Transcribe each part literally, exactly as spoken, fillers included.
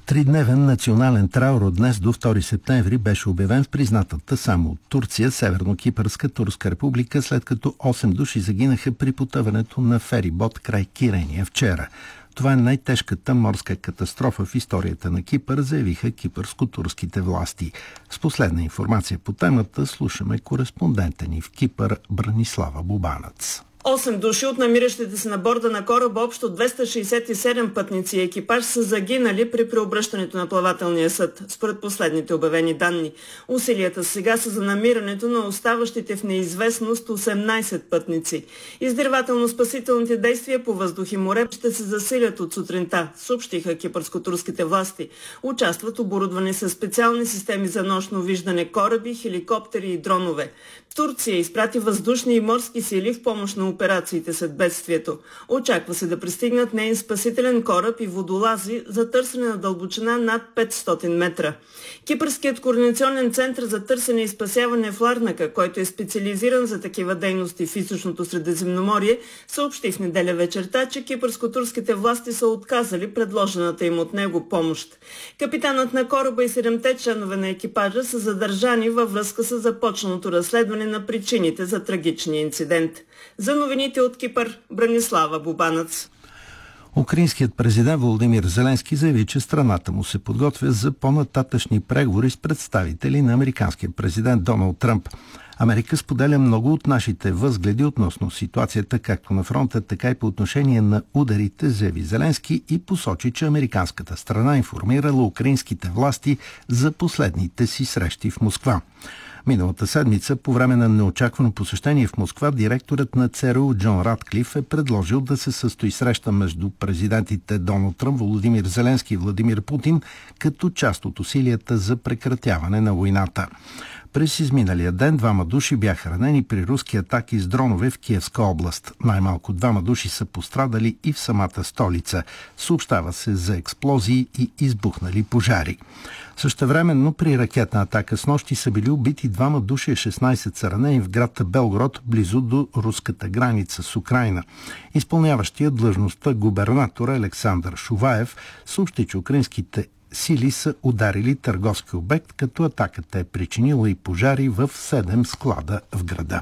Тридневен национален траур от днес до втори септември беше обявен в признатата само от Турция, Северно-Кипърска Турска република, след като осем души загинаха при потъването на ферибот край Кирения вчера. Това е най-тежката морска катастрофа в историята на Кипър, заявиха кипърско-турските власти. С последна информация по темата слушаме кореспондента ни в Кипър Бранислава Бубанец. Осем души от намиращите се на борда на кораба, общо двеста шейсет и седем пътници и екипаж са загинали при преобръщането на плавателния съд, според последните обявени данни. Усилията сега са за намирането на оставащите в неизвестност осемнайсет пътници. Издирвателно-спасителните действия по въздух и море ще се засилят от сутринта, съобщиха кипърско-турските власти. Участват оборудвани с специални системи за нощно виждане кораби, хеликоптери и дронове. Турция изпрати въздушни и морски сили в помощ на операциите след бедствието. Очаква се да пристигнат неин спасителен кораб и водолази за търсене на дълбочина над петстотин метра. Кипърският координационен център за търсене и спасяване в Ларнака, който е специализиран за такива дейности в източното Средиземноморие, съобщи в неделя вечерта, че кипърско-турските власти са отказали предложената им от него помощ. Капитанът на кораба и седемте членове на екипажа са задържани във връзка с започналото разследване на причините за трагичния инцидент. За новините от Кипър, Бранислава Бубанец. Украинският президент Володимир Зеленски заяви, че страната му се подготвя за по-нататъчни преговори с представители на американския президент Доналд Тръмп. Америка споделя много от нашите възгледи относно ситуацията както на фронта, така и по отношение на ударите, заяви Зеленски и посочи, че американската страна информирала украинските власти за последните си срещи в Москва. Миналата седмица, по време на неочаквано посещение в Москва, директорът на ЦРУ Джон Радклиф е предложил да се състои среща между президентите Доналд Тръмп, Володимир Зеленски и Владимир Путин, като част от усилията за прекратяване на войната. През изминалия ден двама души бяха ранени при руски атаки с дронове в Киевска област. Най-малко двама души са пострадали и в самата столица. Съобщава се за експлозии и избухнали пожари. Същевременно при ракетна атака с нощи са били убити двама души, шестнайсет са ранени в град Белгород, близо до руската граница с Украйна. Изпълняващия длъжността губернатор Александър Шуваев съобщи, че украинските сили са ударили търговски обект, като атаката е причинила и пожари в седем склада в града.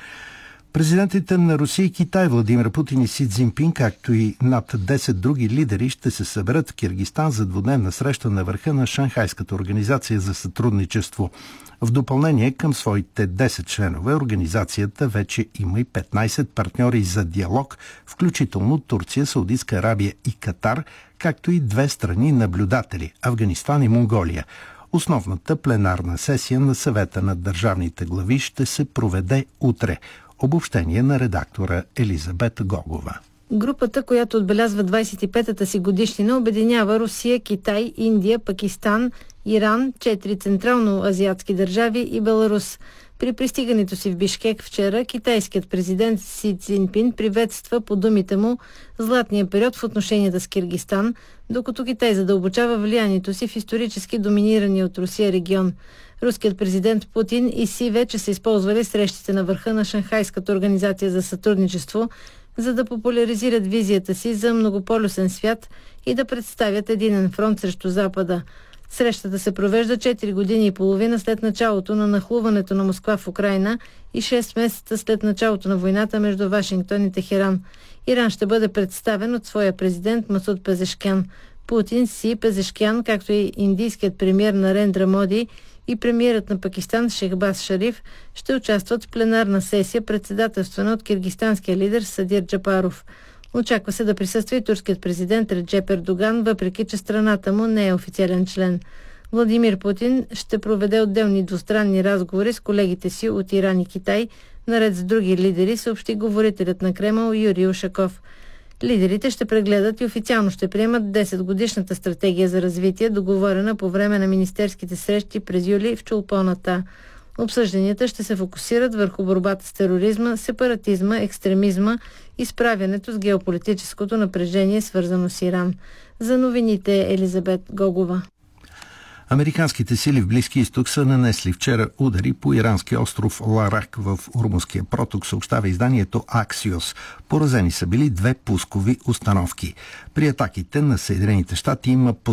Президентите на Русия и Китай Владимир Путин и Си Цзинпин, както и над десет други лидери, ще се съберат в Киргизстан за двудневна среща на върха на Шанхайската организация за сътрудничество. В допълнение към своите десет членове, организацията вече има и петнайсет партньори за диалог, включително Турция, Саудитска Арабия и Катар, както и две страни наблюдатели – Афганистан и Монголия. Основната пленарна сесия на съвета на държавните глави ще се проведе утре. Обобщение на редактора Елизабет Гогова. Групата, която отбелязва двайсет и петата си годишнина, обединява Русия, Китай, Индия, Пакистан, Иран, четири централно-азиатски държави и Беларус. При пристигането си в Бишкек вчера, китайският президент Си Цзинпин приветства, по думите му, златния период в отношенията с Киргизстан, докато Китай задълбочава влиянието си в исторически доминирания от Русия регион. Руският президент Путин и Си вече са използвали срещите на върха на Шанхайската организация за сътрудничество, за да популяризират визията си за многополюсен свят и да представят единен фронт срещу Запада. Срещата се провежда четири години и половина след началото на нахлуването на Москва в Украйна и шест месеца след началото на войната между Вашингтон и Техеран. Иран ще бъде представен от своя президент Масуд Пезешкян. Путин, Си, Пезешкян, както и индийският премиер Нарендра Моди и премиерът на Пакистан Шехбаз Шариф ще участват в пленарна сесия, председателствана от киргизстанския лидер Садир Джапаров. Очаква се да присъства и турският президент Реджеп Ердоган, въпреки че страната му не е официален член. Владимир Путин ще проведе отделни двустранни разговори с колегите си от Иран и Китай, наред с други лидери, съобщи говорителят на Кремъл Юрий Ушаков. Лидерите ще прегледат и официално ще приемат десетгодишната стратегия за развитие, договорена по време на министерските срещи през юли в Чолпоната. Обсъжданията ще се фокусират върху борбата с тероризма, сепаратизма, екстремизма и справянето с геополитическото напрежение, свързано с Иран. За новините Елизабет Гогова. Американските сили в Близки изток са нанесли вчера удари по иранския остров Ларак в Урмузския проток, съобщава изданието Аксиос. Поразени са били две пускови установки. При атаките на Съединените щати има